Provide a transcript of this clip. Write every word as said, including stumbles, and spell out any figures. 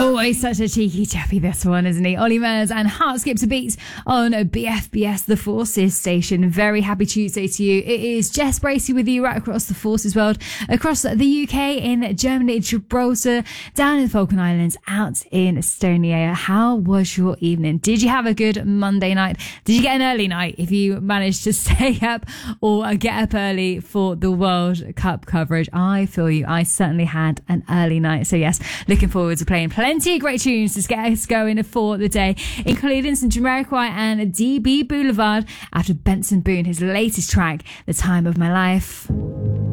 Always such a cheeky chappy, this one, isn't he? Ollie Murs and Heart Skips a Beat on B F B S, the Forces station. Very happy Tuesday to you. It is Jess Bracey with you right across the Forces world, across the U K, in Germany, Gibraltar, down in the Falkland Islands, out in Estonia. How was your evening? Did you have a good Monday night? Did you get an early night if you managed to stay up or get up early for the World Cup coverage? I feel you. I certainly had an early night. So yes, looking forward to playing plenty of great tunes to get us going for the day, including some Jamiroquai and D B Boulevard after Benson Boone, his latest track, The Time of My Life.